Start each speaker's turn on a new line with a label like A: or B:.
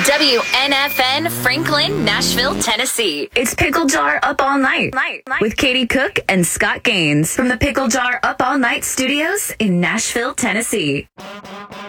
A: WNFN, Franklin, Nashville, Tennessee.
B: It's Pickle Jar Up All Night with Katie Cook and Scott Gaines from the Pickle Jar Up All Night Studios in Nashville, Tennessee.